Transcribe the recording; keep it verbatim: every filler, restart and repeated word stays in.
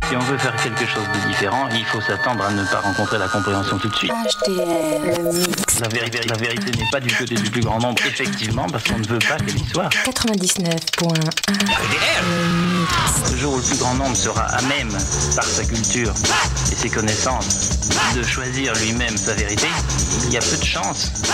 Si on veut faire quelque chose de différent, il faut s'attendre à ne pas rencontrer la compréhension tout de suite. H T L, le mix. La vérité, la vérité n'est pas du côté du plus grand nombre, effectivement, parce qu'on ne veut pas qu'elle y soit. quatre-vingt-dix-neuf point un. Le jour où le plus grand nombre sera à même, par sa culture et ses connaissances, de choisir lui-même sa vérité, il y a peu de chances